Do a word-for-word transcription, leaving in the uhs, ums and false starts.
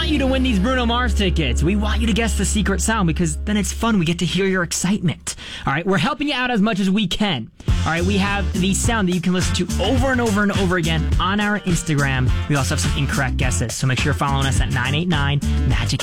want you to win these Bruno Mars tickets. We want you to guess the secret sound because then it's fun. We get to hear your excitement. All right, we're helping you out as much as we can. All right, we have the sound that you can listen to over and over and over again on our Instagram. We also have some incorrect guesses, so make sure you're following us at nine eight nine Magic